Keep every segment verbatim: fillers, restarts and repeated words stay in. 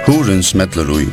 Huren smettler ui.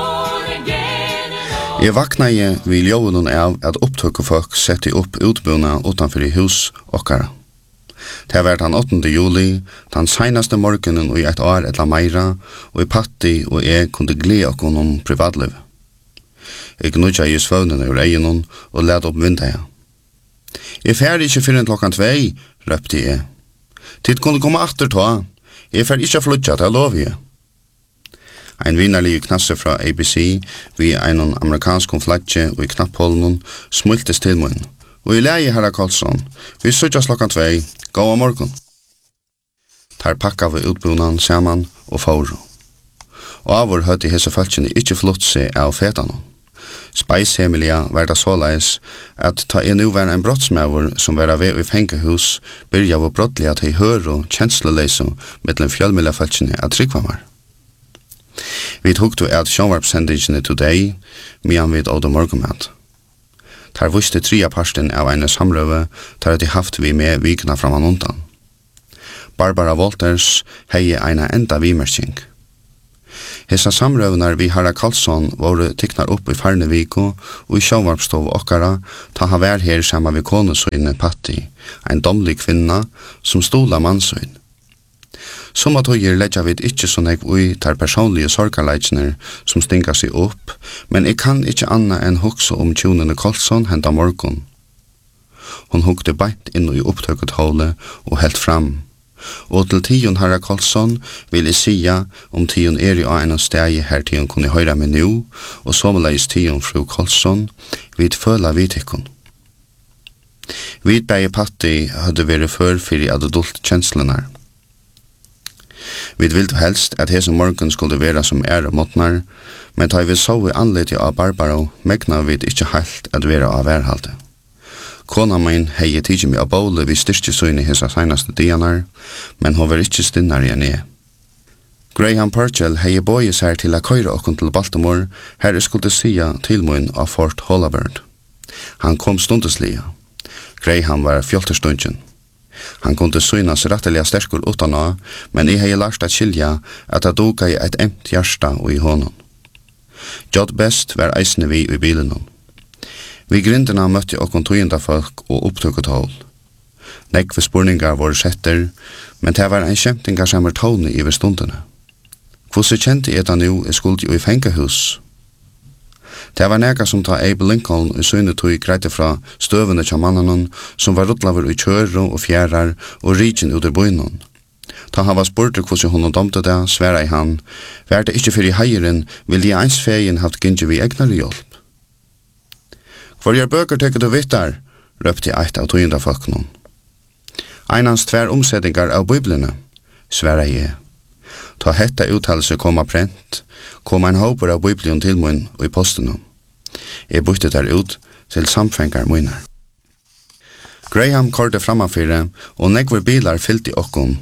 Jeg vakna i vi ljøvnen av at opptøkkefolk sette opp utbuna utanfor i hus okkara. Det har vært den åttende juli, den senaste morgenen og i et år etla meira, og i patti og jeg kunne glede okkur om privatliv. Jeg gnudja i svøvnene ur egenen og led opp vindet. Jeg fer ikke fyrir klokkan tvei, røpte jeg. Tid kunne komme atter tå. Jeg fer ikke flutja, det lov jeg. Ein vinnerlig knasse fra A B C, vi ein amerikansk flagge og i knappholden, smultes til munn. Og i leie herra Karlsson, vi sutjas klokkan tvei, gå av morgon. Tar pakka vi utbunan saman og fåru. Og avur høtti hese falskjene ikkje flott seg av fetanon. Speishemilia var det såleis at ta en nu var en brottsmæver som var ved i fengehus, byrja av brottelig at hei høru kjensleleiso mittlen fjallmilla falskjene at trykvamar. Vi tok til at sjånvarpsendingene today, mian vid åda morgomat. Tar vuste tria parsten av eine samrøve, tar at de haft vi med vikna framan undan. Barbara Walters hei eina enda vimersking. Hesa samrøvnar vi Harra Karlsson våre tiknar opp i farne viko, og i sjånvarpstov okkara, ta ha vær her sama vi konesøyne Patti, ein domlig kvinna som stola mannsøyne. Som at høyer ledja vid ikkje så nek ui tar personlige sorgarleitsner som stingar seg opp, men jeg kan ikkje anna enn hoksa om tjonene Karlsson henda morgon. Hon hokte beint inn i opptøkket hålet og helt fram. Og til tion Harra Karlsson vil jeg sia om tion er i en steg her tion kunne høyra meg nu, og somleis tion fru Karlsson vid føla vidtikkon. Vid beie Patti hadde vært før fyrir adult kjenslenar. Vi ville helst at hese morgen skulle være som ære måtnar, men da vi så i anledning av Barbara, megna vi ikke helt at være av værhalte. Kona min hei tidsi mig av båle vi styrke søyne hese senaste dianar, men hun var ikke stinnar igjen i. Graham Purcell hei bøye seg til å køyre okken til Baltimore, her skulle sia tilmøyen av Fort Holabird. Han kom stundeslige. Graham var fjolterstundjen. Han kunde synas rätteliga sterkur utan å, men jeg hei lært at skilja at det doga i et emt hjärsta og i hånden. Jod Best var eisne vi i bilen. Vi grindena møtte okkon tøyenda folk og opptøkket hål. Nekve spurningar var setter, men det var en kjemtingar som var tåne i stundene. Hvordan kjente jeg da nu jeg skulle jo i fengehus? Det var nega som ta Abe Lincoln i søgnetøy greite fra støvende til mannen som var ruttlaver i kjøro og fjærar og riken ut i bøynen. Ta han var spurt hvordan hun domte det, sværa i han, vær det ikke fyrir heieren, vil de eins feien haft gynnje vi egnare hjelp. Hvor jeg bøker teker du vittar, røpte eit av tøyenda folkene. Einans tver omsetningar av biblene, sværa jeg. Ta hetta uttalelse koma prent, kom ein håper av biblion til mun og i posten. Jeg bytte der ut til samfengar munar. Graham korte framafyre, og nekver bilar fyllt i okkon.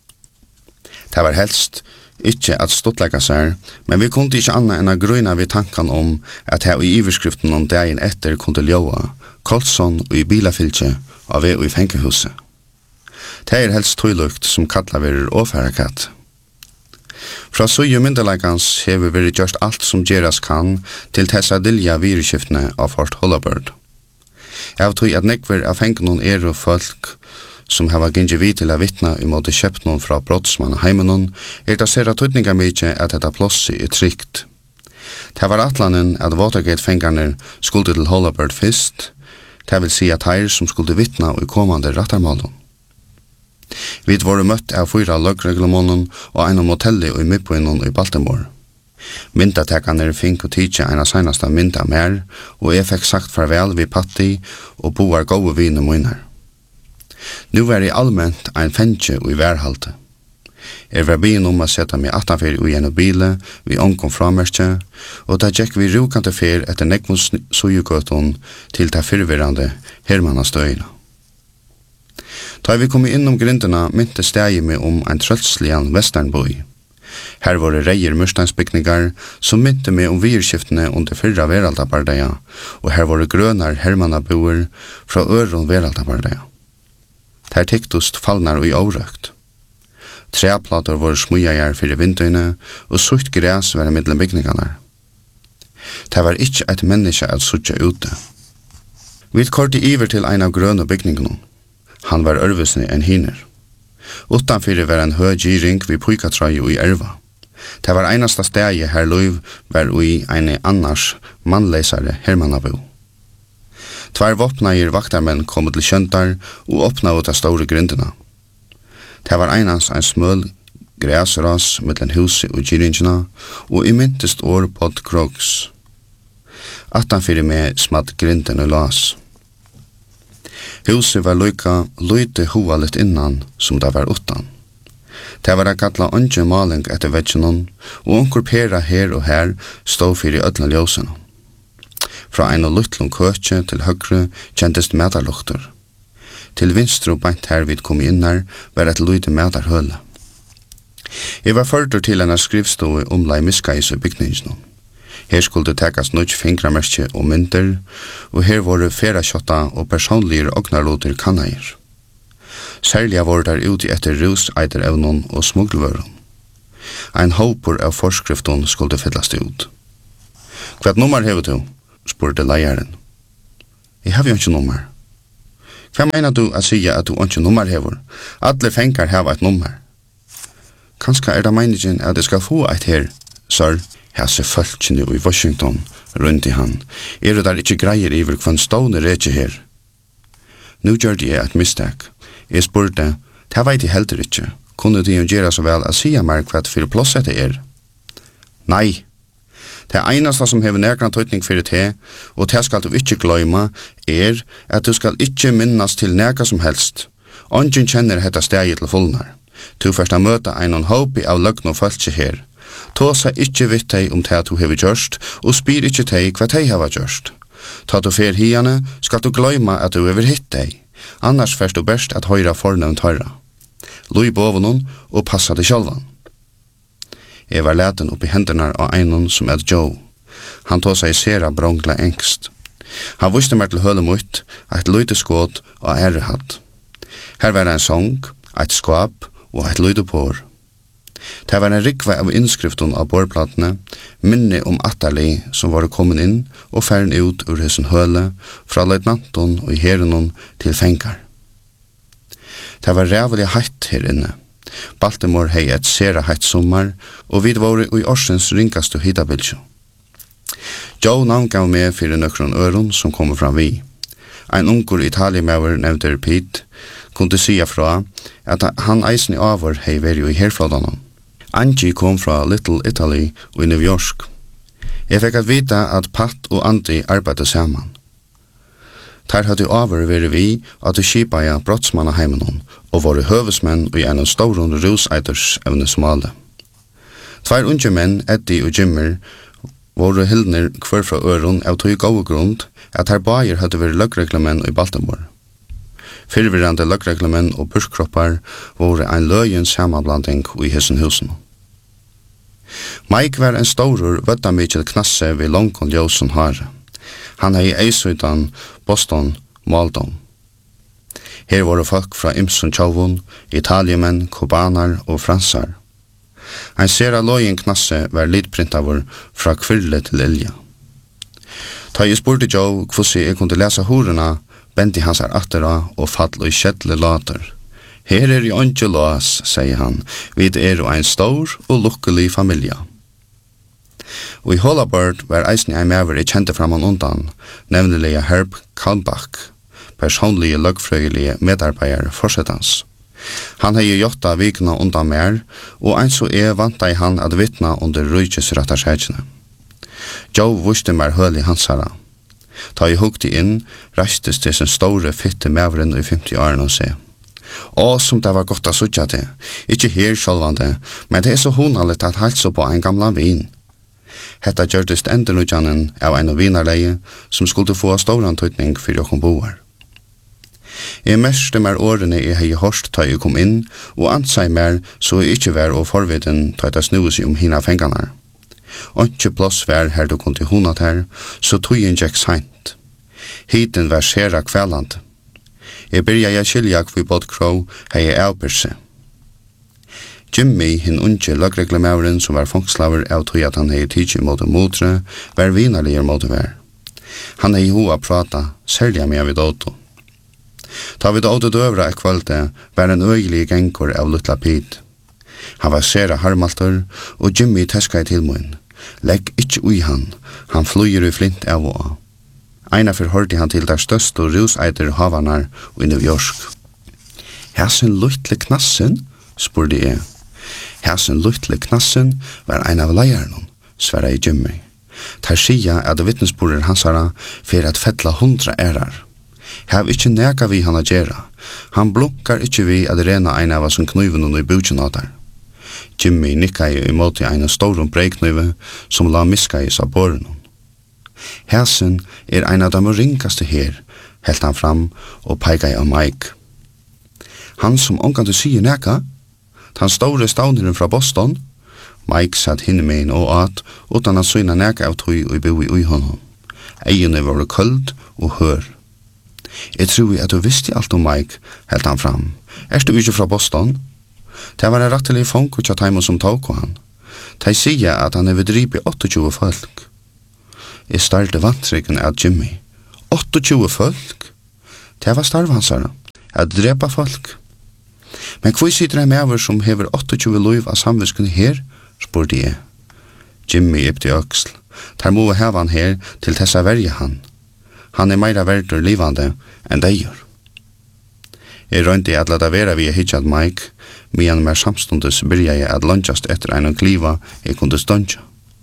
Det var helst ikkje at stottlegga seg, men vi kunne ikkje anna enn a grøyna vi tankan om at her i iverskriften om dagen etter kunne ljåa Karlsson og i bilafylkje av vi og i fengehuset. Det er helst tøylukt som kallar verir åfærakatt. Fra søye myndelaikans hever vi gjørst alt som gjeras kan til tessa dilja virskiftene av Fort Holabird. Jeg tog at nekver av fengenon er og folk som hava gynnje vi til a vittna i måte kjøpnon fra brottsmann og heimenon, er det sera tøytninga mykje at dette plossi er trygt. Det var atlanen at Watergate-fengarne skulle til Holabird fyrst, det vil si at heir som skulle vittna i kommande rattarmålen. Vi var møtt av fyra løgreglemonen og en av motellet i Midpoinen i Baltimore. Myndatekane fink og tidsi en av senasta mynda mer, og jeg fikk sagt farvel vi Patti og boar gode vine munner. Nu var jeg allmänt ein fengje og i værhalte. Jeg var byen om å sette meg attanfyr ui en bile, vi omkom framerskje, og da gikk vi rukante fyr etter nekmons sujugøton til ta fyrvirrande Hermannastøyna. Da vi kom innom grindena mynte stegi meg om ein trølslian westernboi. Her var det reier mursteinsbygningar som mynte meg om virskiftene under fyrra veraldabardeia, og her var det grønar hermannaboer fra øron veraldabardeia. Her tiktost fallnar og i årøkt. Træplater var smugjajar fyrir vinduene, og sutt græs var i middelen bygningarna. Det var ikkje et menneske at suttja ute. Vi korti iver til ein av grønne bygningene. Han var ørvesne enn hiner. Utanfyrir var en høg giring vi puikatrøy og i erva. Det var einasta stegi her Løyv var ui eine annars mannleisare hermannabo. Tvær vopnair vaktarmenn kom til kjöntar og åpna ut av store grindina. Det var einans ein smøl græsras mellom huset og giringina, og i myntest år pod krogs. Attanfyrir med smatt grinden og las. Huset var loika løyte hovalet innan som det var utan. Det var a kalla onge maling etter vetsjenon, og onkur pera her og her stod fyrir ödla ljósena. Fra ein og luttlung køtje til høgre kjentest medarlukter. Til vinstru bænt her vid kom innar var et løyte medarhøle. Jeg var førtur til en skrivstove omlai miskais i bygningsnån. Her skulle tekas nødj fingramerskje og mynter, og her var ferakjotta og personlige ognarloter kannair. Særlig var der ute etter rus, eiderevnon og smuggelvøren. Ein håpur av forskriften skulle fyllast ut. Hva nummer hever du? Spurte leieren. Jeg har jo ikke nummer. Hva mener du at sige at du ikke nummer hever? Alle fengar heva et nummer. Kanskje er det meningen at jeg skal få et her, sir. Jeg ser følgjene i Washington rundt i han. Er det der ikke greier i hver kvann stående reke her? Nå gjør de et mistak. Jeg spurte, det vet jeg heller ikke. Kunne de jo gjøre så vel å sige meg hva for plåset det er? Nei. Det eneste som hever nærkant tøytning for det, og det skal du ikke gløyma, er at du skal ikke minnas til nærka som helst. Ongen kjenner dette steget til fullnar. Du først har møte en håpi av løgn og følelse her. Tåsa ikkje vitt deg om det du hever gjørst, og spyr ikkje deg hva deg hever gjørst. Ta du fer hiane, skal du gløyma at du hever hitt deg. Annars først du best at høyra fornøvnt høyra. Lui bovenon og passa deg sjálvan. Jeg var leten oppi hendene av einon som er Joe. Han tog seg sera brongla engst. Han visste meg til høle mot, eit luyte skåd og ærehatt. Her var en sång, eit skap og eit luyte pår. Det var en rikve av innskriften av bårplatene, minne om atterli som var kommet inn og færen ut ur hessen høle, fra løytnanton og herenon til fengar. Det var rævelig heitt her inne. Baltimore hei et sera heitt sommar, og vi var i årsens ringaste hitabilsjo. Joe navngav med fyrir nøkron øron som kommer fram vi. Ein ungur italiemauer nevnter Pete kunde sia fra at han eisen i avur hei veri i herflådanon. Angie kom fra Little Italy og i New York. Jeg fikk at vita at Pat og Andy arbeidde saman. Der hadde avur veri vi at du kipaja brottsmannaheimenon og var høvesmenn og i en av stauron ruseiders evnesmale. Tvær unge menn, Eddie og Jimmer, var hildner kvar fra øron av tog gode grunn at her bager hadde vært løggreglemenn i Baltimore. Fyrvirrande løggreglemenn og burskroppar var ein løyen samanblanding i hessen husen. Mike var en staurur vøddamikkel knasse ved Longkon Jøsen Hare. Han hei eisudan Boston, Maldon. Her var folk fra Imsun Tjovun, italiemenn, kubanar og fransar. Ein sera løyen knasse var lidprintavur fra kvirle til ilja. Ta jeg spurte Joe hvordan jeg kunne lese horena, benti hans er attera og fall og kjedle later. Her er jo ikke lås, sier han. Vi er jo en stor og lukkelig familie. Og i Hollabird var eisen jeg med over jeg kjente fram han undan, nevnelig Herb Kalmbach, personlige løggfrøyelige medarbeider forsettans. Han hei jotta vikna undan mer, og ein så er vanta i han at vittna under rujtjes rattarskjætsene. Joe vuste mer høl i hansara. Ta jeg hukte inn, reistes til sin store fitte mevren i femti årene og se. Å, som det var godt å sutja til. Ikke her sjølvande, men det er så honaligt at halsa på en gamla vin. Hetta gjørdest endernudjanen av en vinarleie som skulle få stor tøytning for jokken boar. Jeg meste mer årene jeg hei hørst ta jeg kom inn, og ansei mer så jeg ikke var og forviden ta jeg snu seg om hina fengarna. Og ikke plass vær her du kunne hunat her, så tog jeg gikk seint. Hiten var sera kvelland. Jeg byrja jeg kylja kvi båt krå hei jeg avbyrse. Jimmy, hin unge løgreglemauren som var fangslaver av tog at han hei tidsi mot motre, var vinarliger mot vær. Han hei hoa prata, særlig med vid auto. Ta vid auto døvra et kvölde, var en øyelig gengor av Lutla Pete. Han var sera harmaltur, og Jimmy teskai til mun. Legg ikkje ui han, han flyger i flint av og. Eina for hørte han til der største ruseiter havanar i New York. Hæsen luttle knassen, spurte jeg. Hæsen luttle knassen var ein av leierne, sverre i Jimmy. Tar sia at vittnesborder hansara for at fettla hundra ærar. Hev ikkje neka vi han a gjerra. Han blunkar ikkje vi at rena ein av som knuven i bukjenatar. Jimmy nikka i imot i ein stor breiknuve som la miska i saboren. Hæsen er ein av de ringaste her, helt han fram og peika i av Mike. Han som omkant du sier neka, han store stauneren fra Boston. Mike satt hinne med en og at, utan at syna neka av tøy og bo i ui honom. Egene var køld og hør. Jeg tror at du visste alt om Mike, helt han fram. Er du ikke fra Boston? Det var en rattelig funk ut av teimen som tåk han. De sier at han er vedrip i tjueåtte folk. Jeg startet vantrikken av Jimmy. tjueåtte folk? Det var starvansare, at drepa folk. Men hvor sitter jeg med over som hever tjueåtte liv av samvisken her, spurte jeg. Jimmy ypte øksel. Der må vi heve han her til tessa verje han. Han er meira verdur livande enn de gjør. Jeg røynte at lada vera vi hitjad Mike, men mer samstundes byrja jeg at lunchast etter ein og kliva jeg kunde stundja.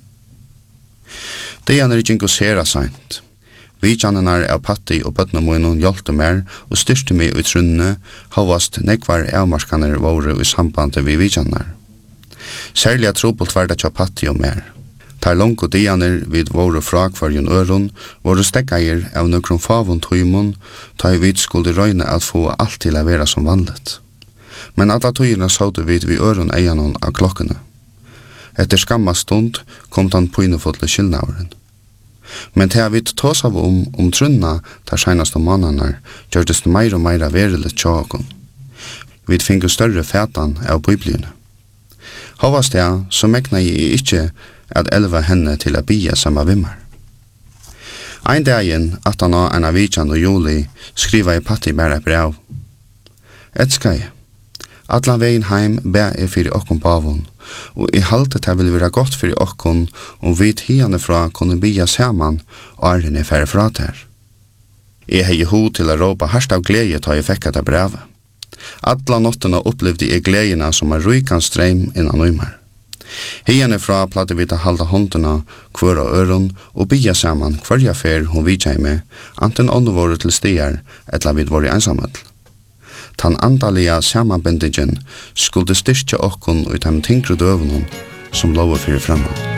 Det er ikke sera seint. Vi kjannenar av patti og bøtnamoinon hjelpte mer og styrte meg ut runne, hovast nekvar avmarskaner våre i sambandet vi vi kjannar. Særlig at trobult var det tja patti og mer. Tar langt og dianer vid våre frakvarjon øron, våre stekkeier av nøkron favon tøymon, ta i vid skulle røyne at få alt til å være som vanligt. Men alle tøyene sådde vid vi øron eianon av klokkene. Etter skamma stund kom den pøynefotle skillnavren. Men til jeg vidt tås av om, om trunna tar seinaste månader, gjør det meir og meir verilig tjåkon. Vi finner større fætan av bibliene. Hovast jeg, så mekna jeg ikkje at elva henne til å bia samme vimmar. Ein dagen, at han av en avitjan og juli, skriva i patti bæra brev. Et skal jeg. Atlan vegin heim bæ jeg fyrir okkon pavon, og i halte det vil være godt fyrir okkon om vi tiande fra kunne bia saman og arren færre fra ter. Jeg hei ho til å råpa harst av glede ta jeg fekka det brevet. Alla nottena opplevde jeg gledena som en rykan streim innan umar. Hiane fra platte vi ta halda håndena, kvør og øron, og bia saman hverja fer hun vidtjei med, anten ånda våre til stier, etla vid våre ensamhet. Tan andalia samanbindingen skulle styrkja okkon ut dem tingru døvnum som lover fyrir framman.